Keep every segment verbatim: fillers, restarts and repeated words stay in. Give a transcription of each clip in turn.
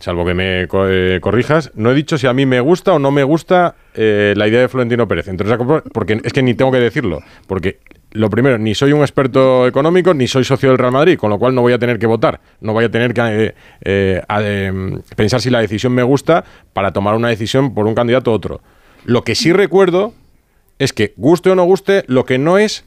salvo que me co- eh, corrijas, no he dicho si a mí me gusta o no me gusta eh, la idea de Florentino Pérez. Entonces, porque es que ni tengo que decirlo, porque lo primero, ni soy un experto económico, ni soy socio del Real Madrid, con lo cual no voy a tener que votar, no voy a tener que eh, eh, a, eh, pensar si la decisión me gusta para tomar una decisión por un candidato u otro. Lo que sí recuerdo es que, guste o no guste, lo que no es,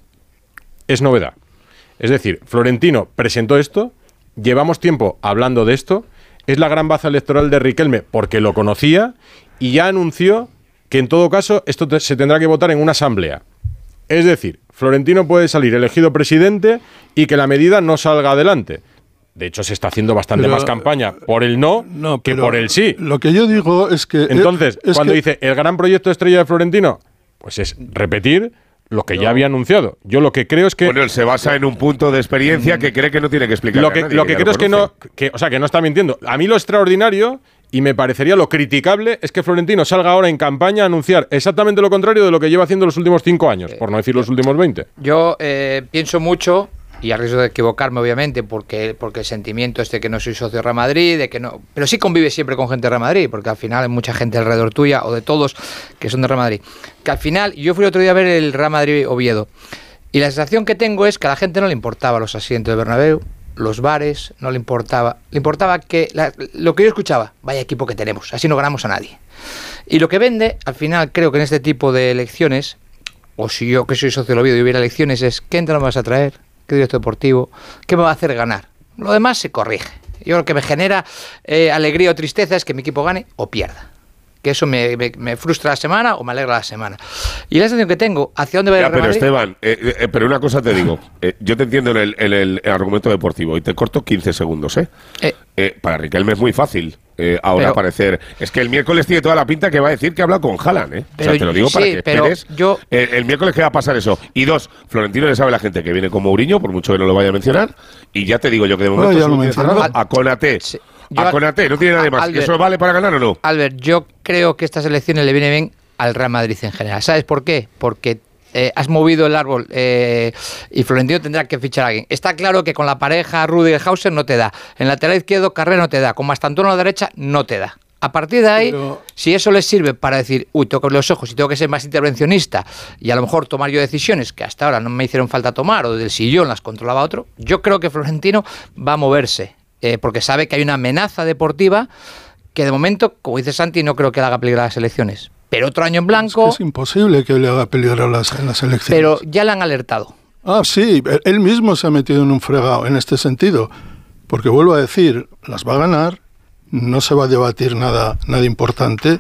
es novedad. Es decir, Florentino presentó esto, llevamos tiempo hablando de esto, es la gran baza electoral de Riquelme porque lo conocía y ya anunció que en todo caso esto te, se tendrá que votar en una asamblea. Es decir, Florentino puede salir elegido presidente y que la medida no salga adelante. De hecho, se está haciendo bastante pero, más campaña por el no, no que por el sí. Lo que yo digo es que... Entonces, es cuando que, dice el gran proyecto estrella de Florentino, pues es repetir lo que no. ya había anunciado. Yo lo que creo es que... Bueno, él se basa en un punto de experiencia que cree que no tiene que explicar Lo que, a nadie, lo que, que creo es que no, que, o sea, que no está mintiendo. A mí lo extraordinario, y me parecería lo criticable, es que Florentino salga ahora en campaña a anunciar exactamente lo contrario de lo que lleva haciendo los últimos cinco años, por no decir los últimos veinte. Yo eh, pienso mucho... Y a riesgo de equivocarme, obviamente, porque, porque el sentimiento este que no soy socio de Real Madrid, de que no, pero sí convive siempre con gente de Real Madrid, porque al final hay mucha gente alrededor tuya, o de todos, que son de Real Madrid. Que al final, yo fui otro día a ver el Real Madrid-Oviedo, y la sensación que tengo es que a la gente no le importaba los asientos de Bernabéu, los bares, no le importaba. Le importaba que, la, lo que yo escuchaba, vaya equipo que tenemos, así no ganamos a nadie. Y lo que vende, al final, creo que en este tipo de elecciones, o si yo que soy socio del Oviedo y hubiera elecciones, es ¿qué entrada me vas a traer? ¿Qué director deportivo? ¿Qué me va a hacer ganar? Lo demás se corrige. Yo lo que me genera eh, alegría o tristeza es que mi equipo gane o pierda. Que eso me, me, me frustra la semana o me alegra la semana. Y la sensación que tengo, ¿hacia dónde va ya, el Real pero Madrid? Esteban, eh, eh, pero una cosa te digo. Eh, yo te entiendo en el, en el argumento deportivo y te corto quince segundos, ¿eh? eh. eh para Riquelme es muy fácil. Eh, ahora pero, aparecer. Es que el miércoles tiene toda la pinta que va a decir que habla con Haaland, ¿eh? Pero, o sea, te lo digo sí, para que esperes. Yo, eh, el miércoles que va a pasar eso. Y dos, Florentino le sabe a la gente que viene con Mourinho, por mucho que no lo vaya a mencionar. Y ya te digo yo que de momento no, no a, a Konaté. Sí, a Konaté, no tiene nada más. Albert, ¿eso vale para ganar o no? Albert, yo creo que estas elecciones le vienen bien al Real Madrid en general. ¿Sabes por qué? Porque Eh, has movido el árbol eh, y Florentino tendrá que fichar a alguien. Está claro que con la pareja Rüdiger Hauser no te da. En lateral izquierdo Carrera no te da. Con Mastantuono a la derecha no te da. A partir de ahí, pero... si eso les sirve para decir, uy, tengo que abrir los ojos y tengo que ser más intervencionista y a lo mejor tomar yo decisiones que hasta ahora no me hicieron falta tomar o del sillón las controlaba otro, yo creo que Florentino va a moverse eh, porque sabe que hay una amenaza deportiva que de momento, como dice Santi, no creo que le haga peligrar las elecciones. Pero otro año en blanco... Es, que es imposible que le haga peligrar las, en las elecciones. Pero ya le han alertado. Ah, sí, él mismo se ha metido en un fregado en este sentido. Porque vuelvo a decir, las va a ganar, no se va a debatir nada, nada importante,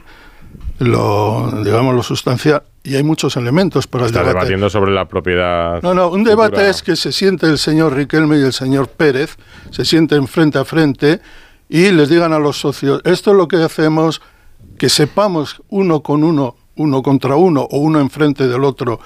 lo, digamos, lo sustancial, y hay muchos elementos para el Está debate. Está debatiendo sobre la propiedad... No, no, un cultural. debate es que se siente el señor Riquelme y el señor Pérez, se sienten frente a frente y les digan a los socios, esto es lo que hacemos... que sepamos uno con uno, uno contra uno o uno enfrente del otro,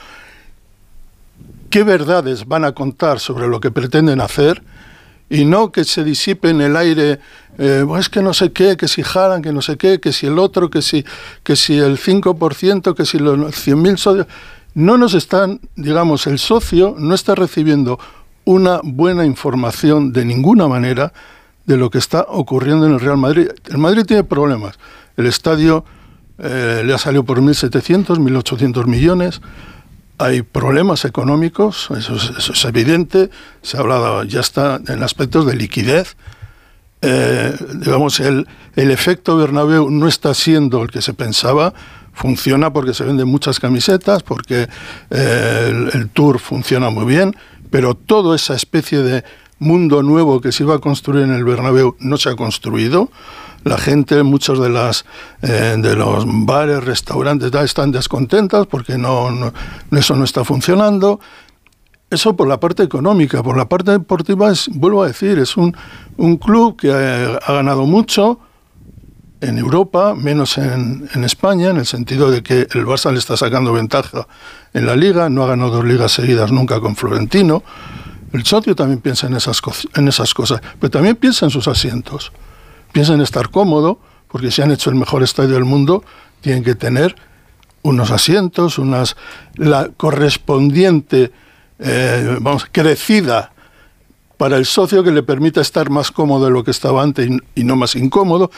qué verdades van a contar sobre lo que pretenden hacer y no que se disipe en el aire, eh, es que no sé qué, que si Haaland, que no sé qué, que si el otro, que si, que si el cinco por ciento, que si los cien mil socios. No nos están, digamos, el socio no está recibiendo una buena información de ninguna manera de lo que está ocurriendo en el Real Madrid. El Madrid tiene problemas. El estadio eh, le ha salido por mil setecientos, mil ochocientos millones. Hay problemas económicos, eso es, eso es evidente. Se ha hablado, ya está en aspectos de liquidez. Eh, digamos, el, el efecto Bernabéu no está siendo el que se pensaba. Funciona porque se venden muchas camisetas, porque eh, el, el Tour funciona muy bien, pero toda esa especie de mundo nuevo que se iba a construir en el Bernabéu no se ha construido. La gente, muchos de las eh, de los bares, restaurantes, tal, están descontentas porque no, no eso no está funcionando. Eso por la parte económica. Por la parte deportiva, es, vuelvo a decir, es un, un club que ha, ha ganado mucho en Europa, menos en, en España, en el sentido de que el Barça le está sacando ventaja en la Liga, no ha ganado dos ligas seguidas nunca con Florentino. El socio también piensa en esas, en esas cosas, pero también piensa en sus asientos. Piensa en estar cómodo, porque si han hecho el mejor estadio del mundo, tienen que tener unos asientos, unas la correspondiente, eh, vamos, crecida para el socio que le permita estar más cómodo de lo que estaba antes y, y no más incómodo.